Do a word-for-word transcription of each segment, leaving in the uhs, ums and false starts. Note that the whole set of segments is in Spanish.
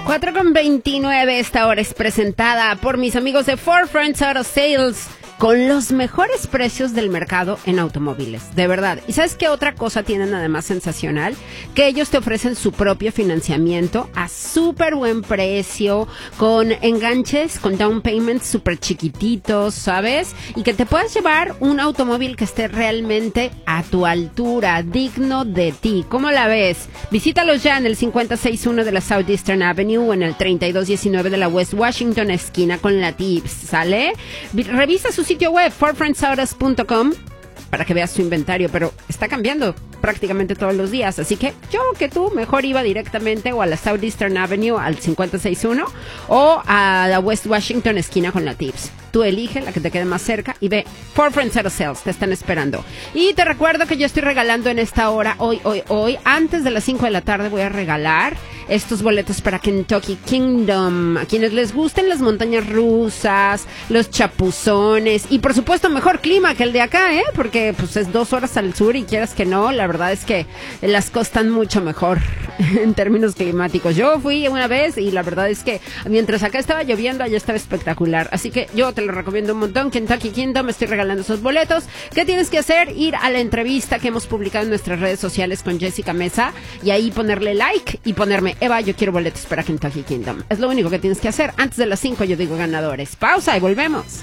cuatro con veintinueve, esta hora es presentada por mis amigos de Four Friends Auto Sales, con los mejores precios del mercado en automóviles, de verdad. ¿Y sabes qué otra cosa tienen además sensacional? Que ellos te ofrecen su propio financiamiento a súper buen precio, con enganches, con down payments súper chiquititos, ¿sabes? Y que te puedas llevar un automóvil que esté realmente a tu altura, digno de ti. ¿Cómo la ves? Visítalos ya en el cincuenta sesenta y uno de la Southeastern Avenue o en el treinta y dos diecinueve de la West Washington, esquina con la Tips, ¿sale? Revisa su sitio web, four friends autos punto com, para que veas su inventario, pero está cambiando prácticamente todos los días, así que yo que tú mejor iba directamente o a la Southeastern Avenue al cincuenta sesenta y uno o a la West Washington esquina con la Tips. Tú elige la que te quede más cerca y ve. Four Friends Auto Sales, te están esperando. Y te recuerdo que yo estoy regalando en esta hora, hoy, hoy, hoy, antes de las cinco de la tarde voy a regalar estos boletos para Kentucky Kingdom. A quienes les gusten las montañas rusas, los chapuzones y por supuesto mejor clima que el de acá, ¿eh? Porque pues es dos horas al sur y quieras que no, la verdad es que las cosas están mucho mejor en términos climáticos. Yo fui una vez y la verdad es que mientras acá estaba lloviendo, allá estaba espectacular. Así que yo te lo recomiendo un montón. Kentucky Kingdom, estoy regalando esos boletos. ¿Qué tienes que hacer? Ir a la entrevista que hemos publicado en nuestras redes sociales con Jessica Mesa y ahí ponerle like y ponerme, Eva, yo quiero boletos para Kentucky Kingdom. Es lo único que tienes que hacer. Antes de las cinco yo digo ganadores. Pausa y volvemos.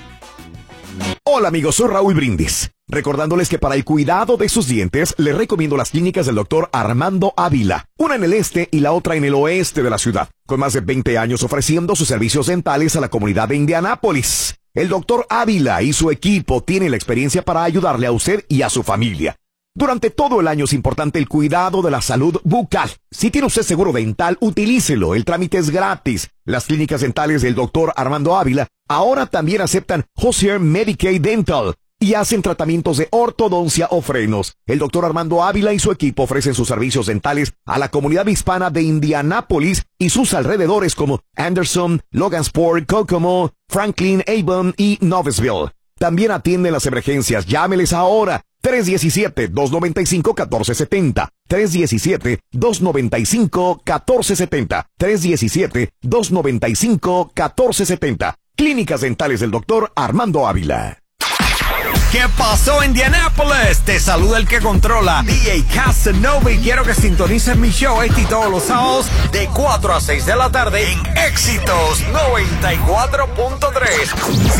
Hola amigos, soy Raúl Brindis. Recordándoles que para el cuidado de sus dientes, les recomiendo las clínicas del doctor Armando Ávila, una en el este y la otra en el oeste de la ciudad, con más de veinte años ofreciendo sus servicios dentales a la comunidad de Indianápolis. El doctor Ávila y su equipo tienen la experiencia para ayudarle a usted y a su familia. Durante todo el año es importante el cuidado de la salud bucal. Si tiene usted seguro dental, utilícelo, el trámite es gratis. Las clínicas dentales del doctor Armando Ávila ahora también aceptan Hozier Medicaid Dental y hacen tratamientos de ortodoncia o frenos. El doctor Armando Ávila y su equipo ofrecen sus servicios dentales a la comunidad hispana de Indianápolis y sus alrededores como Anderson, Logansport, Kokomo, Franklin, Avon y Noblesville. También atienden las emergencias. Llámeles ahora. tres uno siete, dos nueve cinco, uno cuatro siete cero. tres uno siete, dos nueve cinco, uno cuatro siete cero. tres uno siete, dos nueve cinco, uno cuatro siete cero. Clínicas dentales del doctor Armando Ávila. ¿Qué pasó, Indianápolis? Te saluda el que controla, D J Casanova, y quiero que sintonices mi show este y todos los sábados de cuatro a seis de la tarde en Éxitos noventa y cuatro punto tres.